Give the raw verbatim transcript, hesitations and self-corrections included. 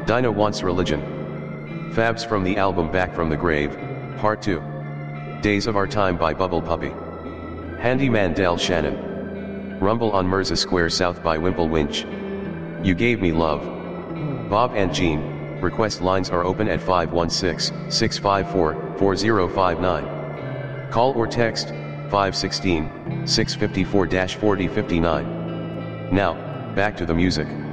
Dinah Wants Religion. Fabs from the album Back from the Grave, Part two. Days of Our Time by Bubble Puppy. Handyman Del Shannon. Rumble on Mirza Square South by Wimple Winch. You Gave Me Love. Bob and Jean. Request lines are open at five one six, six five four, four zero five nine. Call or text, five one six, six five four, four zero five nine. Now, back to the music.